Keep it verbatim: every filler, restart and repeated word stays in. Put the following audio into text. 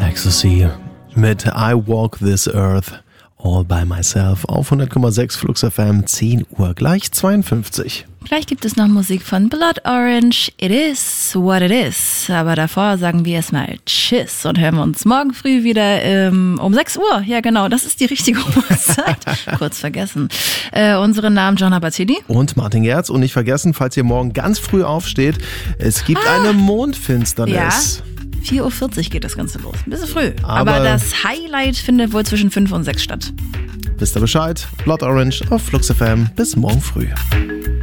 Ecstasy mit I Walk This Earth All By Myself auf hundert Komma sechs Flux F M, zehn Uhr gleich zweiundfünfzig. Gleich gibt es noch Musik von Blood Orange, It Is What It Is. Aber davor sagen wir erstmal Tschüss und hören wir uns morgen früh wieder ähm, um sechs Uhr. Ja genau, das ist die richtige Uhrzeit. Kurz vergessen. Äh, unsere Namen Gianna Battini und Martin Gerz. Und nicht vergessen, falls ihr morgen ganz früh aufsteht, es gibt ah. eine Mondfinsternis. Ja. vier Uhr vierzig geht das Ganze los. Ein bisschen früh. Aber, Aber das Highlight findet wohl zwischen fünf und sechs statt. Wisst ihr Bescheid? Blood Orange auf Flux F M. Bis morgen früh.